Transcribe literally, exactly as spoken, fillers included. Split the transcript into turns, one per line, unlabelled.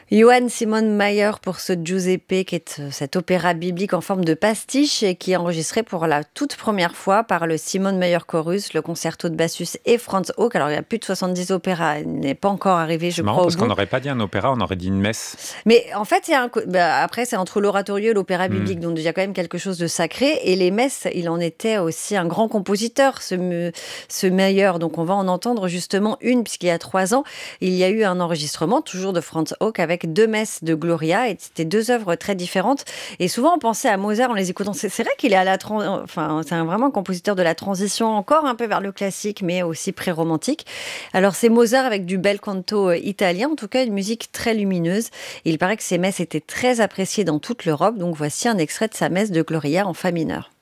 Johann Simon Mayer pour ce Giuseppe, qui est euh, cet opéra biblique en forme de pastiche et qui est enregistré pour la toute première fois par le Simon Mayer Chorus, le concerto de Bassus et Franz Hook. Alors il y a plus de soixante-dix opéras, il n'est pas encore arrivé, je
C'est marrant
crois, au
parce qu'on
bout.
n'aurait pas dit un opéra, on aurait dit une messe.
Mais en fait, il y a un co- bah, après, c'est entre l'oratorio et l'opéra
Hmm.
biblique, donc il y a quand même quelque chose de sacré. Et les messes, il en était aussi un grand compositeur, ce, me- ce Mayer. Donc on va en entendre justement une, puisqu'il y a trois ans, il y a eu un enregistrement, toujours de Franz Hook, avec deux messes de Gloria. Et c'était deux œuvres très différentes. Et souvent, on pensait à Mozart en les écoutant. C'est c'est vrai qu'il est à la tran- enfin, c'est un, vraiment un compositeur de la transition, encore un peu vers le classique, mais aussi pré-romantique. Alors c'est Mozart avec du bel canto euh, italien, en tout cas une musique très lumineuse. Il paraît que ces messes étaient très appréciées dans toute l'Europe, donc voici un extrait de sa messe de Gloria en fa mineur.